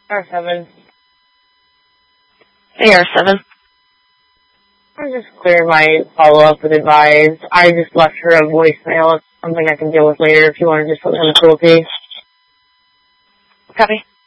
R7. AR7. I'm just clearing my follow-up with advise. I just left her a voicemail. It's something I can deal with later if you want to just put me on the cruelty. Copy.